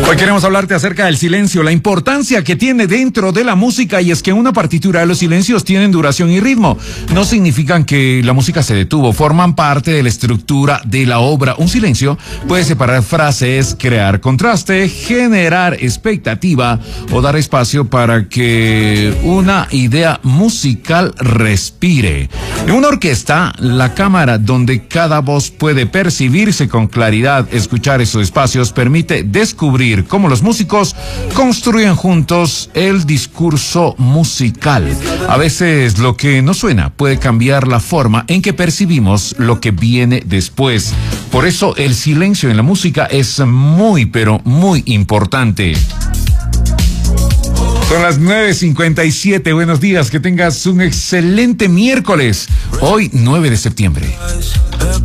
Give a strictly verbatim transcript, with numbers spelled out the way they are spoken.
Hoy queremos hablarte acerca del silencio, la importancia que tiene dentro de la música, y es que una partitura de los silencios tienen duración y ritmo. No significan que la música se detuvo, forman parte de la estructura de la obra. Un silencio puede separar frases, crear contraste, generar expectativa o dar espacio para que una idea musical respire. En una orquesta, la cámara donde cada voz puede percibirse con claridad, escuchar esos espacios permite descubrir cómo los músicos construyen juntos el discurso musical. A veces lo que no suena puede cambiar la forma en que percibimos lo que viene después. Por eso el silencio en la música es muy, pero muy importante. Son las nueve cincuenta y siete. Buenos días, que tengas un excelente miércoles. Hoy, nueve de septiembre.